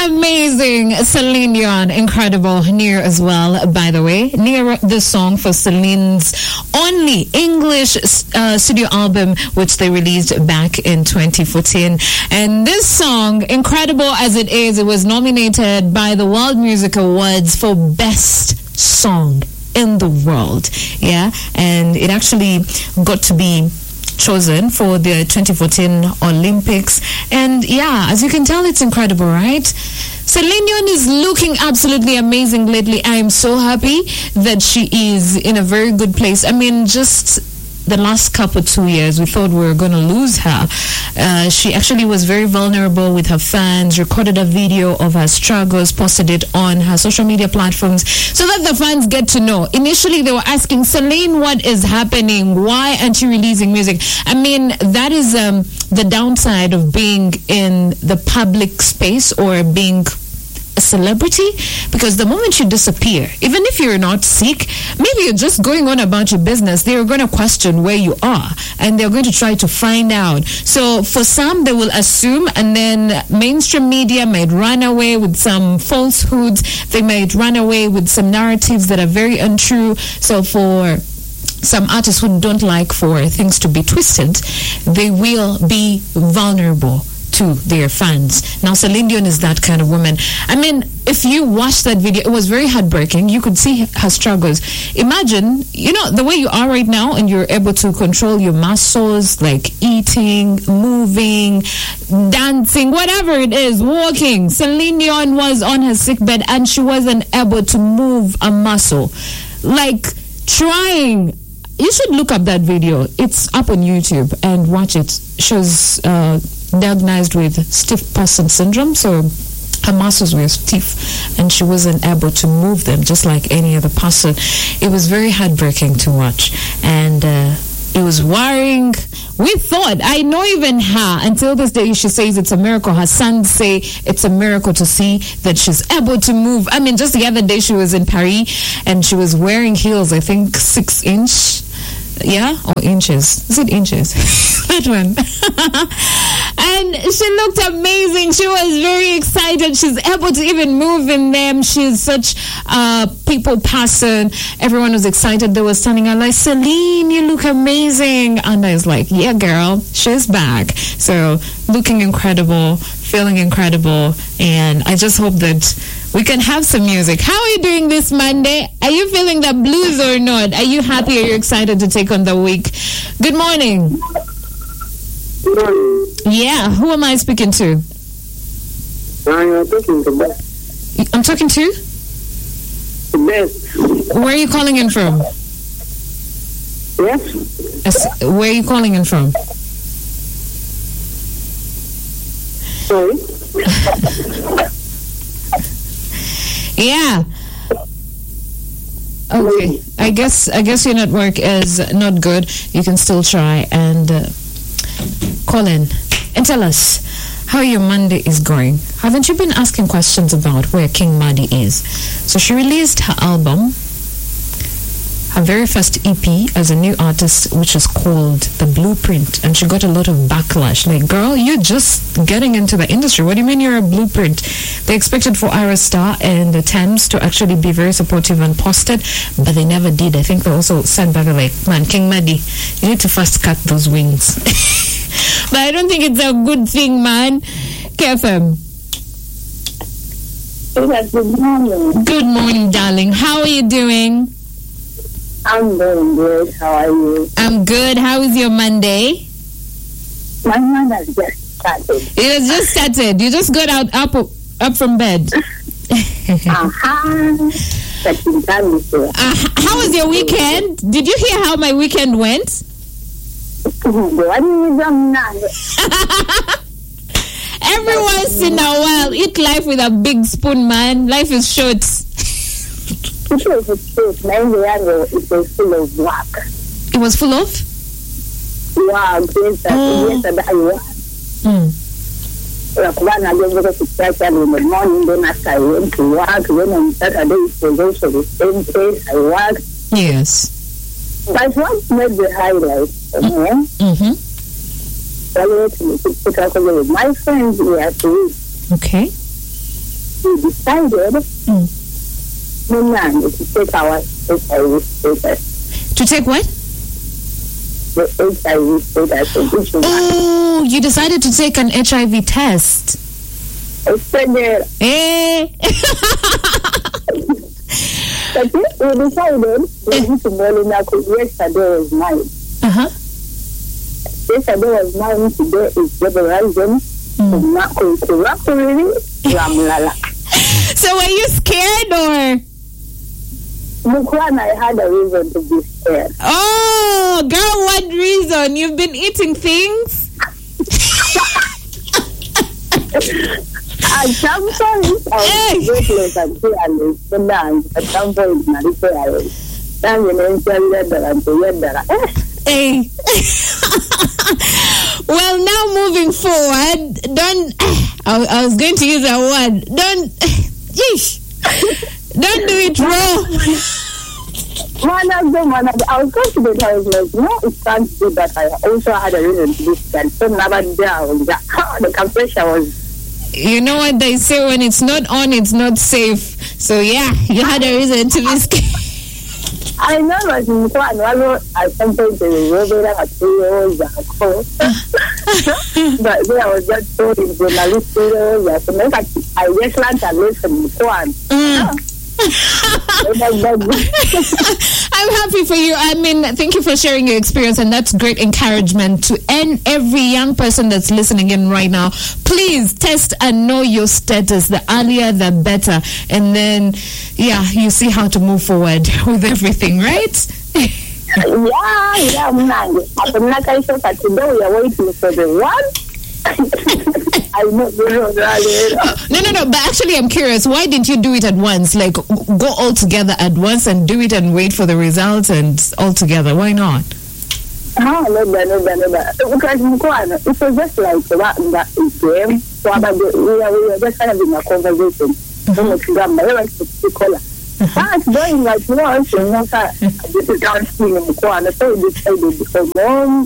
Amazing. Celine Dion, incredible. Near as well, by the way. Near, the song for Celine's only English studio album, which they released back in 2014. And this song, incredible as it is, it was nominated by the World Music Awards for Best Song in the World. Yeah, and it actually got to be chosen for the 2014 Olympics. And yeah, as you can tell, it's incredible, right? Celine Dion is looking absolutely amazing lately. I am so happy that she is in a very good place. I mean, just the last 2 years, we thought we were going to lose her. She actually was very vulnerable with her fans, recorded a video of her struggles, posted it on her social media platforms so that the fans get to know. Initially, they were asking, Celine, what is happening? Why aren't you releasing music? I mean, that is the downside of being in the public space or being a celebrity, because the moment you disappear, even if you're not sick, maybe you're just going on about your business, they're going to question where you are and they're going to try to find out. So for some, they will assume, and then mainstream media might run away with some falsehoods. They might run away with some narratives that are very untrue. So for some artists who don't like for things to be twisted, they will be vulnerable to their fans. Now, Celine Dion is that kind of woman. I mean, if you watch that video, it was very heartbreaking. You could see her struggles. Imagine, the way you are right now, and you're able to control your muscles, like eating, moving, dancing, whatever it is, walking. Celine Dion was on her sickbed and she wasn't able to move a muscle. Like, trying. You should look up that video. It's up on YouTube and watch it. She was diagnosed with stiff person syndrome, so her muscles were stiff and she wasn't able to move them just like any other person. It was very heartbreaking to watch, and it was worrying. We thought, I know even her, until this day she says it's a miracle. Her sons say it's a miracle to see that she's able to move. I mean, just the other day she was in Paris and she was wearing heels, I think 6-inch. Yeah, or inches. Is it inches? That one. And she looked amazing. She was very excited. She's able to even move in them. She's such a people person. Everyone was excited. They were standing out like, Celine, you look amazing. And I was like, yeah, girl, she's back. So looking incredible, feeling incredible. And I just hope that we can have some music. How are you doing this Monday? Are you feeling the blues or not? Are you happy? Are you excited to take on the week? Good morning. Good morning. Yeah, who am I speaking to? I'm talking to Beth. I'm talking to? Beth. Where are you calling in from? Yes? Where are you calling in from? Sorry? Yeah. Okay. I guess your network is not good. You can still try and call in and tell us how your Monday is going. Haven't you been asking questions about where King Madi is? So she released her album, her very first EP as a new artist, which is called The Blueprint, and she got a lot of backlash. Like, girl, you're just getting into the industry. What do you mean you're a blueprint? They expected for Ira Star and the Thames to actually be very supportive and posted, but they never did. I think they also sent back like, man, King Madi, you need to first cut those wings. But I don't think it's a good thing, man. KFM. Good morning. Good morning, darling. How are you doing? I'm doing good. How are you? I'm good. How is your Monday? My mother just started. It has just started. You just got up from bed. How was your weekend? Did you hear how my weekend went? Every once in a while, eat life with a big spoon, man. Life is short. It was full of work. It was full of? Wow, yes, I was. One I go to church in the morning, then after I went to work, then on Saturday it was also the same place I worked. Yes. But what made the highlight for me? I went to pick up with my friends here too. Okay. we decided to take our HIV status. To take what? The HIV status. Oh, you decided to take an HIV test. Eh. But we decided yesterday was mine. Yesterday was mine, today is Deborah's. So were you scared or? I had a reason to be scared. Oh, girl, what reason? You've been eating things? At some point, I was breathless and fearless. At some point, Hey. Well, now moving forward, don't. I was going to use a word. Don't do it wrong. I was confident. I was like, no, it can't be that. I also had a reason to be scared. So never down. The compression was. You know what they say, when it's not on, it's not safe. So yeah, you had a reason to be scared. I know at some point they were at 3 years ago. But then I was just told in journalistic I just learned to listen to one. I'm happy for you. I mean, thank you for sharing your experience, and that's great encouragement to every young person that's listening in right now. Please test and know your status. The earlier, the better. And then, yeah, you see how to move forward with everything, right? Yeah. I'm not sure that today we are waiting for the one. No. But actually, I'm curious. Why didn't you do it at once? Like, go all together at once and do it and wait for the results and all together. Why not? No. Because it was just like that game. So we were just having a conversation. That's going like once, this is dancing in the corner. So we decided for mom.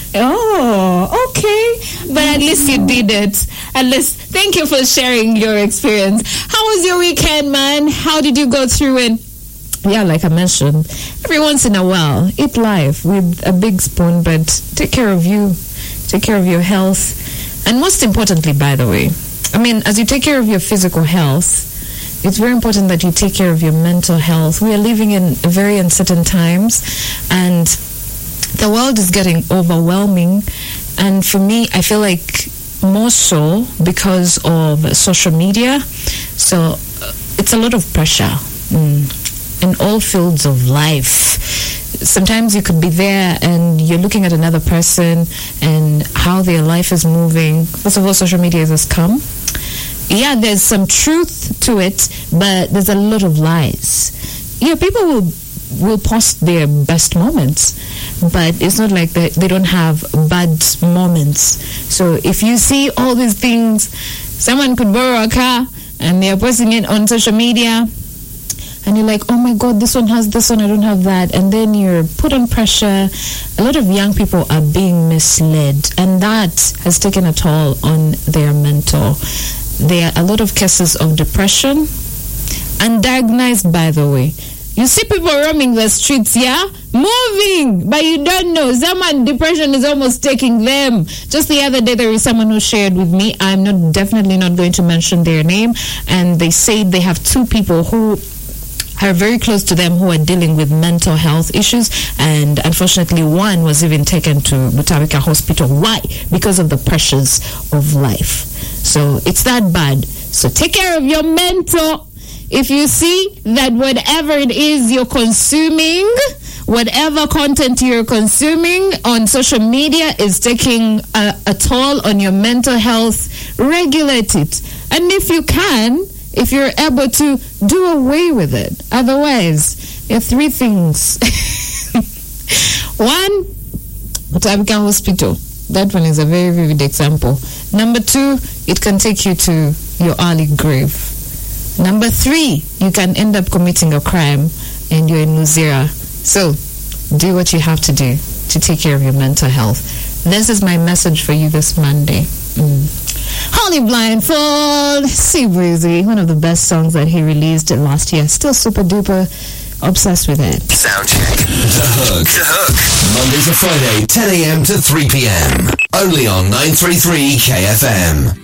Oh, okay. But at least you did it. At least, thank you for sharing your experience. How was your weekend, man? How did you go through it? Yeah, like I mentioned, every once in a while, eat life with a big spoon, but take care of you. Take care of your health. And most importantly, by the way, I mean, as you take care of your physical health, it's very important that you take care of your mental health. We are living in very uncertain times, and the world is getting overwhelming. And for me, I feel like more so because of social media. So it's a lot of pressure in all fields of life. Sometimes you could be there and you're looking at another person and how their life is moving. First of all, social media is a scam. Yeah, there's some truth to it, but there's a lot of lies. Yeah, people will post their best moments, but it's not like they don't have bad moments. So if you see all these things, someone could borrow a car and they're posting it on social media, and you're like, oh my God, this one has this one, I don't have that. And then you're put on pressure. A lot of young people are being misled, and that has taken a toll on their mental. There are a lot of cases of depression, undiagnosed, by the way. You see people roaming the streets, yeah? Moving, but you don't know. Someone, depression is almost taking them. Just the other day, there was someone who shared with me. I'm definitely not going to mention their name. And they say they have 2 people who are very close to them who are dealing with mental health issues, and unfortunately one was even taken to Butawika Hospital. Why? Because of the pressures of life. So it's that bad. So take care of your mental. If you see that whatever it is you're consuming, whatever content you're consuming on social media is taking a toll on your mental health, regulate it. And if you can, if you're able to, do away with it. Otherwise, there are 3 things. 1, Butawika Hospital. That one is a very vivid example. Number 2, it can take you to your early grave. Number 3, you can end up committing a crime and you're in Luzera. So, do what you have to do to take care of your mental health. This is my message for you this Monday. Holly Blindfold, Sea Breezy, one of the best songs that he released last year. Still super duper obsessed with it. Soundcheck. The Hook. The Hook. Monday to Friday, 10 a.m. to 3 p.m. Only on 933 KFM.